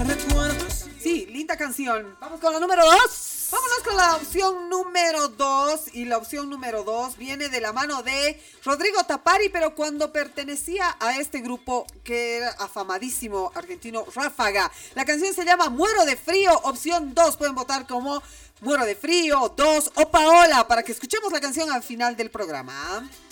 Sí, linda canción. Vamos con la número 2. Vámonos con la opción número 2. Y la opción número 2 viene de la mano de Rodrigo Tapari, pero cuando pertenecía a este grupo que era afamadísimo argentino, Ráfaga. La canción se llama Muero de Frío, opción 2. Pueden votar como Muero de Frío, 2 o Paola para que escuchemos la canción al final del programa.